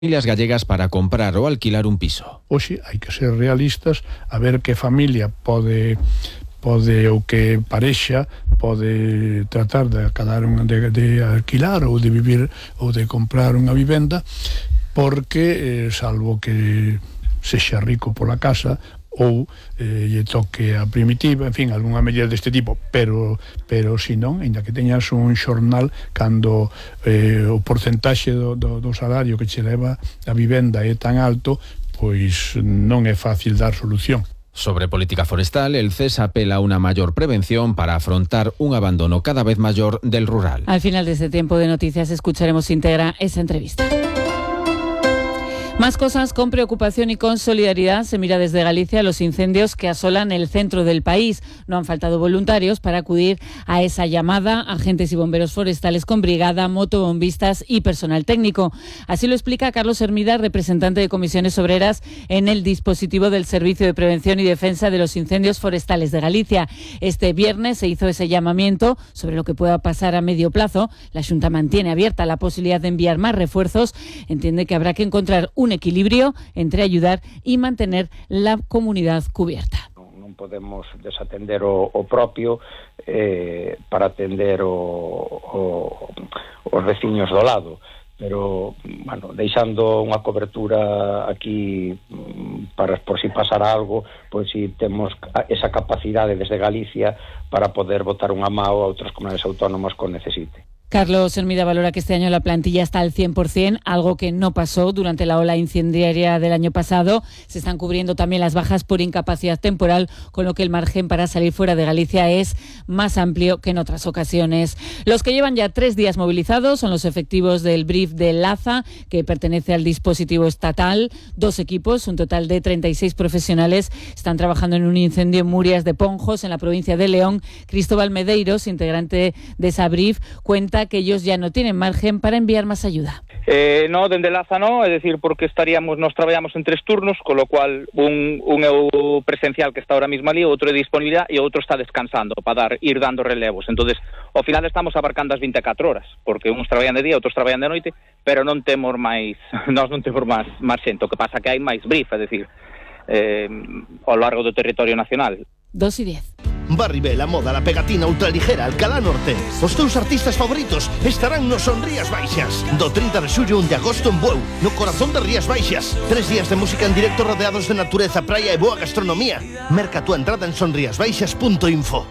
familias gallegas para comprar ou alquilar un piso. Hoxe hai que ser realistas a ver que familia pode ou que parexa pode tratar de alquilar ou de vivir ou de comprar unha vivenda, porque salvo que sexa rico pola casa ou lle toque a primitiva, en fin, algunha medida deste tipo, pero se non, ainda que teñas un xornal, cando o porcentaxe do salario que che leva a vivenda é tan alto, pois non é fácil dar solución. Sobre política forestal, el CES apela a una mayor prevención para afrontar un abandono cada vez mayor del rural. Al final de este tiempo de noticias escucharemos íntegra esa entrevista. Más cosas. Con preocupación y con solidaridad se mira desde Galicia los incendios que asolan el centro del país. No han faltado voluntarios para acudir a esa llamada, agentes y bomberos forestales con brigada, motobombistas y personal técnico. Así lo explica Carlos Hermida, representante de Comisiones Obreras en el dispositivo del Servicio de Prevención y Defensa de los Incendios Forestales de Galicia. Este viernes se hizo ese llamamiento sobre lo que pueda pasar a medio plazo. La Xunta mantiene abierta la posibilidad de enviar más refuerzos. Entiende que habrá que encontrar un equilibrio entre ayudar y mantener la comunidad cubierta. Non podemos desatender o propio para atender os veciños do lado, pero bueno, deixando unha cobertura aquí para por si pasara algo, pois si temos esa capacidade desde Galicia para poder botar unha mao a outras comunidades autónomas que necesite. Carlos Hermida valora que este año la plantilla está al 100%, algo que no pasó durante la ola incendiaria del año pasado. Se están cubriendo también las bajas por incapacidad temporal, con lo que el margen para salir fuera de Galicia es más amplio que en otras ocasiones. Los que llevan ya 3 días movilizados son los efectivos del BRIF de Laza, que pertenece al dispositivo estatal. 2 equipos, un total de 36 profesionales, están trabajando en un incendio en Murias de Ponjos, en la provincia de León. Cristóbal Medeiros, integrante de esa BRIF, cuenta que ellos ya no tienen margen para enviar más ayuda. No, dende Laza no, é dicir, porque nos traballamos en 3 turnos, con lo cual un é o presencial que está ahora mismo ali, outro é disponibilidade e outro está descansando para ir dando relevos. Entonces, ao final estamos abarcando as 24 horas, porque uns traballan de día, outros traballan de noite, pero non temos máis, nós non temos máis xente, o que pasa que hai máis brief, é dicir, ao largo do territorio nacional. 2:10. Barribel, a moda, la pegatina ultraligera, Alcalá Norte. Os teus artistas favoritos estarán no Son Rías Baixas. Do 30 de xullo 1 de agosto en Bueu, no corazón de Rías Baixas. 3 días de música en directo rodeados de natureza, praia e boa gastronomía. Merca tu entrada en sonriasbaixas.info.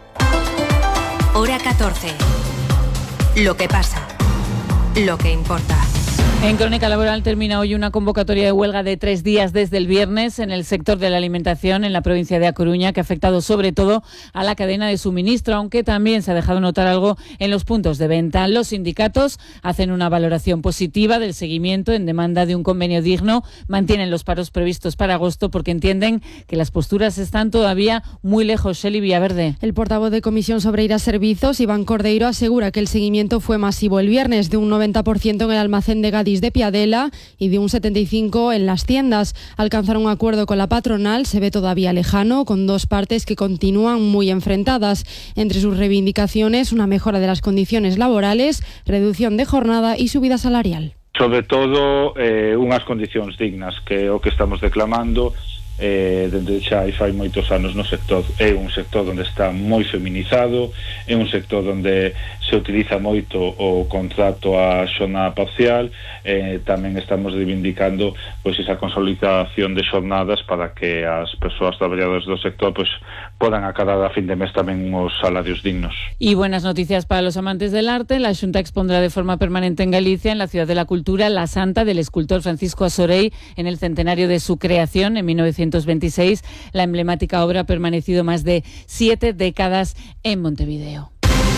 Hora 14. Lo que pasa. Lo que importa. En Crónica Laboral termina hoy una convocatoria de huelga de 3 días desde el viernes en el sector de la alimentación en la provincia de A Coruña, que ha afectado sobre todo a la cadena de suministro, aunque también se ha dejado notar algo en los puntos de venta. Los sindicatos hacen una valoración positiva del seguimiento en demanda de un convenio digno, mantienen los paros previstos para agosto porque entienden que las posturas están todavía muy lejos. Shelley Villaverde. El portavoz de Comisión Obreira Servizos, Iván Cordeiro, asegura que el seguimiento fue masivo el viernes, de un 90% en el almacén de Gadis de Piadela y de un 75% en las tiendas. Alcanzar un acuerdo con la patronal se ve todavía lejano, con 2 partes que continúan muy enfrentadas. Entre sus reivindicaciones, una mejora de las condiciones laborales, reducción de jornada y subida salarial. Sobre todo, unhas condicións dignas, que é o que estamos declamando dende xa fai moitos anos no sector. É un sector onde está moi feminizado, é un sector onde se utiliza moito o contrato a xornada parcial. Tamén estamos reivindicando pois esa consolidación de xornadas para que as persoas traballadoras do sector pois podan acadar a fin de mes tamén uns salarios dignos. Y buenas noticias para los amantes del arte. La Xunta expondrá de forma permanente en Galicia, en la Ciudad de la Cultura, La Santa del escultor Francisco Asorey en el centenario de su creación en 1926. La emblemática obra ha permanecido más de 7 décadas en Montevideo.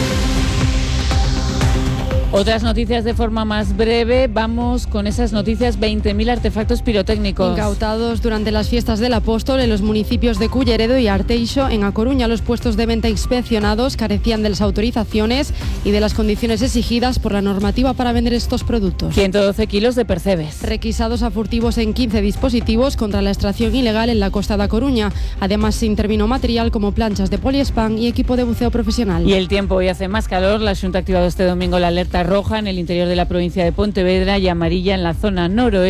Otras noticias de forma más breve. Vamos con esas noticias. 20.000 artefactos pirotécnicos incautados durante las fiestas del Apóstol en los municipios de Culleredo y Arteixo. En A Coruña, los puestos de venta inspeccionados carecían de las autorizaciones y de las condiciones exigidas por la normativa para vender estos productos. 112 kilos de percebes requisados a furtivos en 15 dispositivos contra la extracción ilegal en la costa de A Coruña. Además, se intervino material como planchas de poliespan y equipo de buceo profesional. Y el tiempo hoy hace más calor. La Xunta ha activado este domingo la alerta roja en el interior de la provincia de Pontevedra y amarilla en la zona noroeste.